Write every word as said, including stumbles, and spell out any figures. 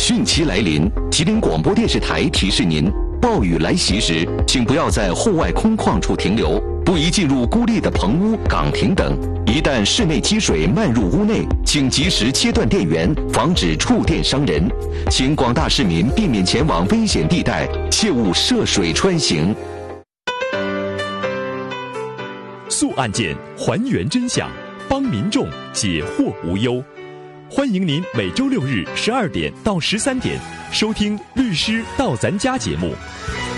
汛期来临，吉林广播电视台提示您：暴雨来袭时，请不要在户外空旷处停留，不宜进入孤立的棚屋、岗亭等。一旦室内积水漫入屋内，请及时切断电源，防止触电伤人。请广大市民避免前往危险地带，切勿涉水穿行。 速案件，还原真相，帮民众解惑无忧。欢迎您每周六日十二点到十三点收听《律师到咱家》节目。